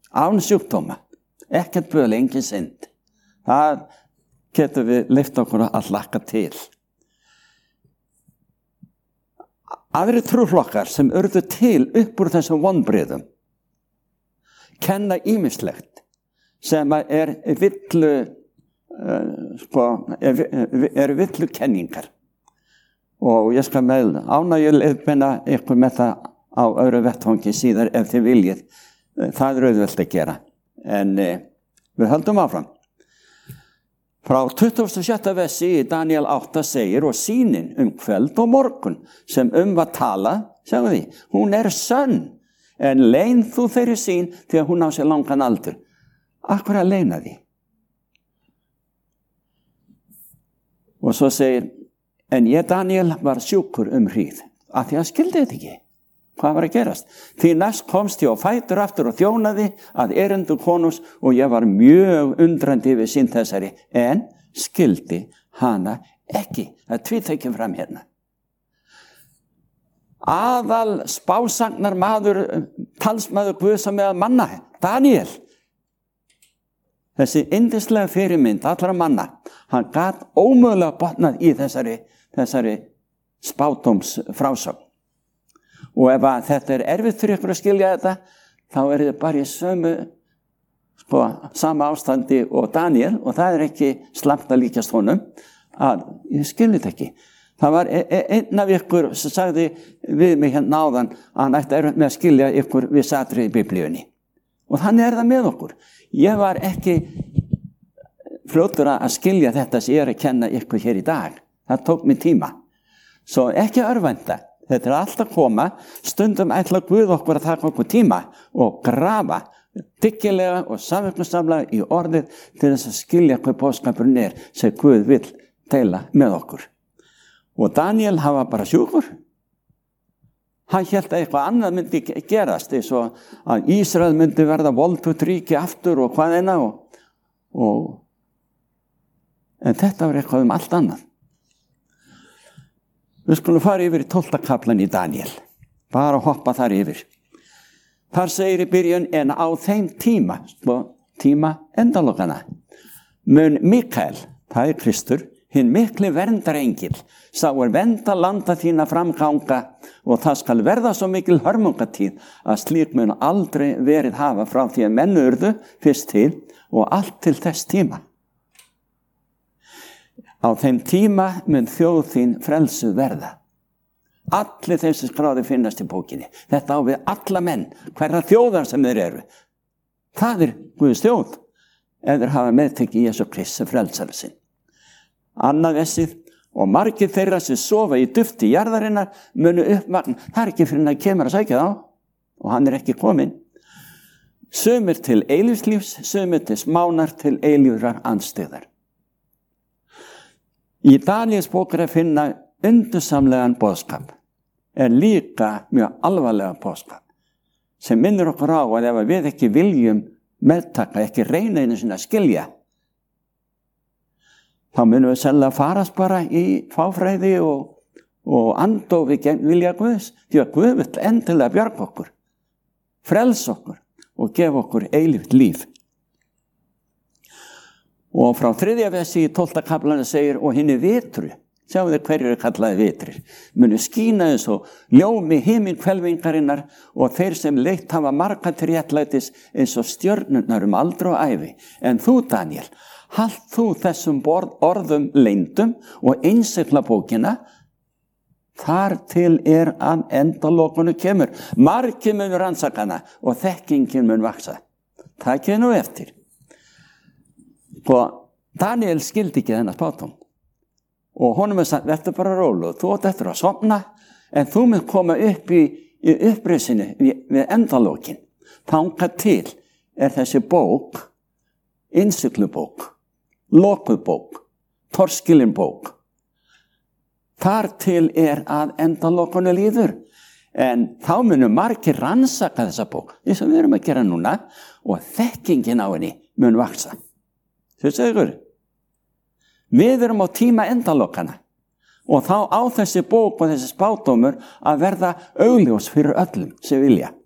án sjúkdóma, ekkert böl, engin synd. Það getur við leyft okkur að hlakka til. Aðrir trúflokkar sem urðu til upp úr þessum vonbrigðum kenna ýmislegt sem er villu kenningar. Og ég skal með ánægjuleiðbeina ykkur með það á öðru vettvangi síðar ef þið viljið. Það er auðvelt að gera. En við höldum áfram. Frá 27. versi í Daniel 8 segir, og sýnin kvöld og morgun sem var talað, sjáum því, hún er sönn, en leyn þú þeirri sýn því að hún á sér langan aldur. Akkur að leyna því? Og svo segir, en ég Daniel var sjúkur hríð, af því að skildi þetta ekki. Hvað var að gerast? Því næst komst ég á fætur aftur og þjónaði að erindu konungs og ég var mjög undrandi við sín þessari, en skildi hana ekki. Það tvítekjum fram hérna. Aðal spásagnar maður, talsmaður Guðs með manna, Daniel. Þessi yndislega fyrirmynd allra manna, hann gat ómögulega botnað í þessari spádómsfrásögn. Og ef þetta er erfitt fyrir ykkur að skilja þetta, þá er þetta bara í sama ástandi og Daniel, og það er ekki slæmt að líkjast honum, að ég skilji þetta ekki. Það var einn af ykkur sem sagði við mig hérna áðan að hann ætti erfitt með að skilja ykkur við satri í Biblíunni. Og þannig er það með okkur. Ég var ekki fljótur að skilja þetta sem ég er að kenna ykkur hér í dag. Það tók mig tíma. Svo ekki örvænta. Þetta er alltaf koma, stundum ætla Guð okkur að taka okkur tíma og grafa dyggilega og samverknarsamlega í orðið til þess að skilja hvað boðskapurinn er sem Guð vill deila með okkur. Og Daniel hafa bara sjúkur. Hann hélt að eitthvað annað myndi gerast, eins og að Ísrael myndi verða voldugt ríki aftur og hvað eina. En þetta var eitthvað allt annað. Við skulum fara yfir í 12. kaplan í Daniel. Bara hoppa þar yfir. Þar segir í byrjun, en á þeim tíma endalokana, mun Mikael, það er Kristur, hinn mikli verndarengil, sá vernda landa þína framganga og það skal verða svo mikil hörmungatíð að slík mun aldrei verið hafa frá því að menn urðu fyrst til og allt til þess tíma. Á þeim tíma mun þjóð þín frelsuð verða. Allir þeir sem skráði finnast í bókinni. Þetta á við alla menn, hverra þjóðar sem þeir eru. Það er Guðs þjóð, ef þeir hafa meðtekið Jesú Kristi frelsara sinn. Annað vessið, og margir þeirra sem sofa í dufti jarðarinnar munu uppvakna. Það er ekki fyrir hann að kemur að sækja þá, og hann er ekki kominn. Sumir til eilífslífs, sumir til smánar til eilífrar andstyggðar. Í Daniels bók er að finna undursamlegan boðskap, er líka mjög alvarlega boðskap, sem minnir okkur á að ef við ekki viljum meðtaka, ekki reyna einu sinni að skilja, þá munum við sennilega farast bara í fáfræði og andofi gegn vilja Guðs, því að Guð vill endilega bjarga okkur, frelsa okkur og gefa okkur eilíft líf. Og frá 3. versi í 12. kaplanum segir, og hinni vitru, sjáum þið hverjir er kallaði vitrir, munu skína eins og ljómi himinhvelfingarinnar og þeir sem leitt hafa marga til réttlætis eins og stjörnurnar aldur og ævi. En þú, Daniel, halt þú þessum orðum leyndum og innsigla bókina, þar til er að endalokunu kemur. Margir mun rannsakana og þekkingin mun vaksa. Það kemur nú eftir. Og Daniel skildi ekki þennan spádóm. Og honum sagt, þetta bara rólu, þú átt eftir að sofna, en þú mun koma upp í uppreisinu við endalokin. Þangað til er þessi bók, innsiglubók, lokubók, torskilinbók. Þar til er að endalokunu líður. En þá munum margir rannsaka þessa bók, eins og við erum að gera núna, og þekkingin á henni mun vaksa. Þau segir, við erum á tíma endalokana og þá á þessi bók og þessi spádómur að verða augljós fyrir öllum sem vilja.